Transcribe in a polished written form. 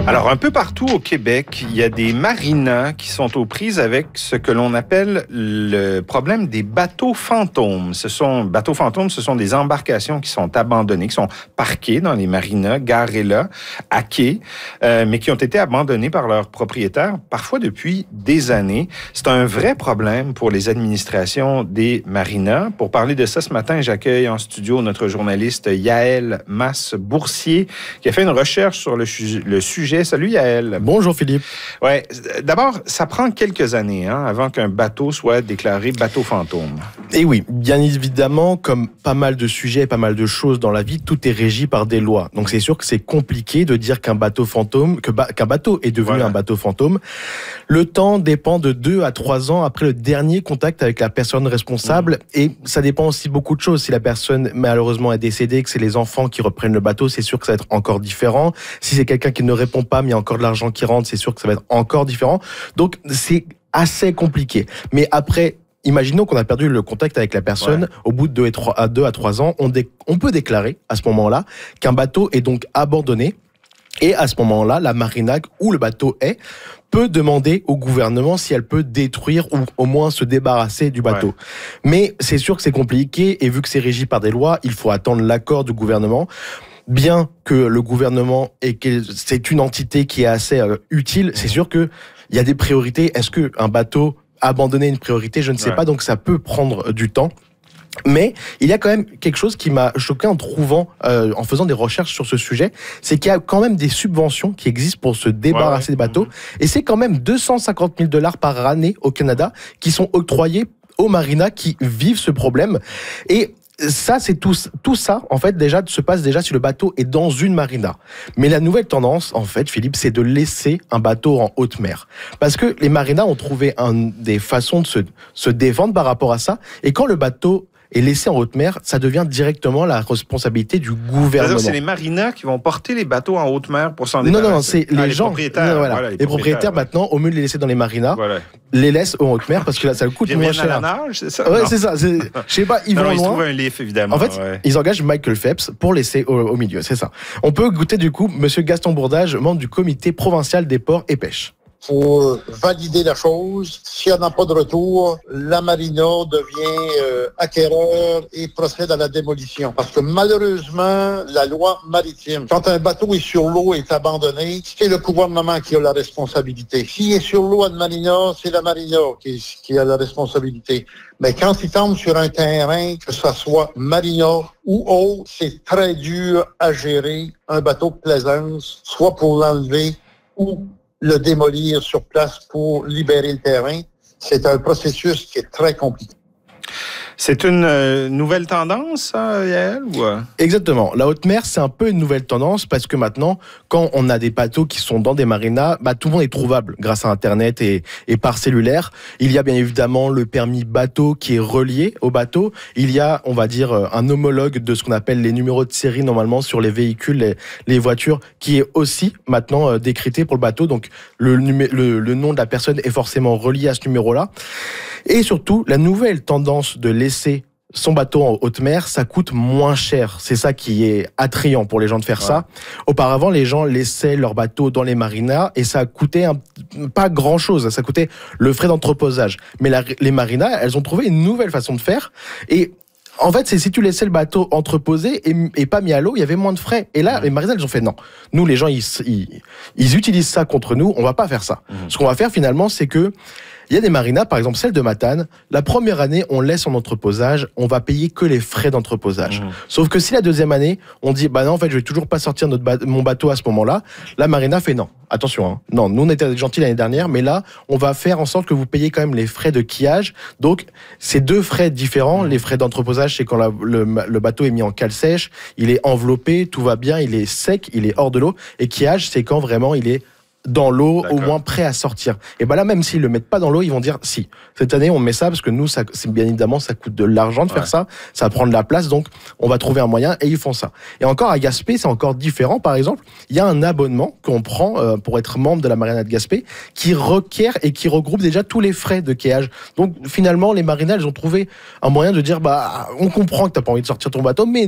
Alors, un peu partout au Québec, il y a des marinas qui sont aux prises avec ce que l'on appelle le problème des bateaux fantômes. Ce sont des embarcations qui sont abandonnées, qui sont parquées dans les marinas, garées là, à quai, mais qui ont été abandonnées par leurs propriétaires, parfois depuis des années. C'est un vrai problème pour les administrations des marinas. Pour parler de ça ce matin, j'accueille en studio notre journaliste Yaël Masse-Boursier, qui a fait une recherche sur le sujet. Salut Yaël. Bonjour Philippe. Ouais. D'abord, ça prend quelques années avant qu'un bateau soit déclaré bateau fantôme. Et oui, bien évidemment, comme pas mal de sujets, pas mal de choses dans la vie, tout est régi par des lois. Donc c'est sûr que c'est compliqué de dire qu'un bateau fantôme, qu'un bateau est devenu un bateau fantôme. Le temps dépend de 2 à 3 ans après le dernier contact avec la personne responsable. Et ça dépend aussi beaucoup de choses. Si la personne malheureusement est décédée, que c'est les enfants qui reprennent le bateau, c'est sûr que ça va être encore différent. Si c'est quelqu'un qui ne répond pas, mais il y a encore de l'argent qui rentre, c'est sûr que ça va être encore différent. Donc c'est assez compliqué. Mais après, imaginons qu'on a perdu le contact avec la personne, au bout de 2 à 3 ans, on peut déclarer à ce moment-là qu'un bateau est donc abandonné. Et à ce moment-là, la marina où le bateau est peut demander au gouvernement si elle peut détruire ou au moins se débarrasser du bateau. Mais c'est sûr que c'est compliqué et vu que c'est régi par des lois, il faut attendre l'accord du gouvernement. Bien que le gouvernement c'est une entité qui est assez utile, c'est sûr que il y a des priorités. Est-ce que un bateau abandonné est une priorité? Je ne sais pas, donc ça peut prendre du temps. Mais il y a quand même quelque chose qui m'a choqué en faisant des recherches sur ce sujet, c'est qu'il y a quand même des subventions qui existent pour se débarrasser des bateaux, et c'est quand même 250 000 $ par année au Canada qui sont octroyés aux marinas qui vivent ce problème. Et ça, c'est tout ça, en fait, déjà, se passe déjà si le bateau est dans une marina. Mais la nouvelle tendance, en fait, Philippe, c'est de laisser un bateau en haute mer. Parce que les marinas ont trouvé des façons de se défendre par rapport à ça. Et quand le bateau est laissé en haute mer, ça devient directement la responsabilité du gouvernement. C'est les marinas qui vont porter les bateaux en haute mer pour s'en débarrasser. Non, c'est les gens. Propriétaires. Les propriétaires, maintenant, au mieux de les laisser dans les marinas, les laissent en haute mer parce que là, ça coûte moins cher. Ils viennent à la nage, c'est ça? Ouais, c'est ça. Je sais pas, ils vont loin. Ils trouvent un lift, évidemment. En fait, ils engagent Michael Phelps pour laisser au milieu, c'est ça. On peut goûter du coup Monsieur Gaston Bourdage, membre du comité provincial des ports et pêches. Pour valider la chose, s'il n'y en a pas de retour, la marina devient acquéreur et procède à la démolition. Parce que malheureusement, la loi maritime, quand un bateau est sur l'eau et est abandonné, c'est le gouvernement qui a la responsabilité. S'il est sur l'eau à une marina, c'est la marina qui a la responsabilité. Mais quand il tombe sur un terrain, que ce soit marina ou autre, c'est très dur à gérer un bateau de plaisance, soit pour l'enlever ou le démolir sur place pour libérer le terrain. C'est un processus qui est très compliqué. C'est une nouvelle tendance, Yaël? Exactement. La haute mer, c'est un peu une nouvelle tendance parce que maintenant, quand on a des bateaux qui sont dans des marinas, tout le monde est trouvable grâce à Internet et par cellulaire. Il y a bien évidemment le permis bateau qui est relié au bateau. Il y a, on va dire, un homologue de ce qu'on appelle les numéros de série normalement sur les véhicules, les voitures, qui est aussi maintenant décrété pour le bateau. Donc le nom de la personne est forcément relié à ce numéro-là. Et surtout, la nouvelle tendance de laisser son bateau en haute mer, ça coûte moins cher. C'est ça qui est attrayant pour les gens de faire ça. Auparavant, les gens laissaient leur bateau dans les marinas et ça coûtait pas grand-chose. Ça coûtait le frais d'entreposage. Mais les marinas, elles ont trouvé une nouvelle façon de faire. Et en fait, c'est si tu laissais le bateau entreposé et pas mis à l'eau, il y avait moins de frais. Et là, les marinas, ils ont fait non. Nous, les gens, ils utilisent ça contre nous. On va pas faire ça. Ce qu'on va faire finalement, c'est que il y a des marinas, par exemple celle de Matane, la première année, on laisse en entreposage, on va payer que les frais d'entreposage. Sauf que si la deuxième année, on dit, non, en fait, je vais toujours pas sortir mon bateau à ce moment-là, la marina fait non. Attention, non, nous on était gentils l'année dernière, mais là, on va faire en sorte que vous payez quand même les frais de quillage. Donc, c'est 2 frais différents. Les frais d'entreposage, c'est quand le bateau est mis en cale sèche, il est enveloppé, tout va bien, il est sec, il est hors de l'eau. Et quillage, c'est quand vraiment il est dans l'eau, au moins prêt à sortir. Et là, même s'ils le mettent pas dans l'eau, ils vont dire si. Cette année, on met ça parce que nous, c'est bien évidemment, ça coûte de l'argent de faire ça. Ça prend de la place, donc on va trouver un moyen et ils font ça. Et encore à Gaspé, c'est encore différent. Par exemple, il y a un abonnement qu'on prend pour être membre de la marina de Gaspé qui requiert et qui regroupe déjà tous les frais de quayage. Donc finalement, les marinas, elles ont trouvé un moyen de dire on comprend que t'as pas envie de sortir ton bateau, mais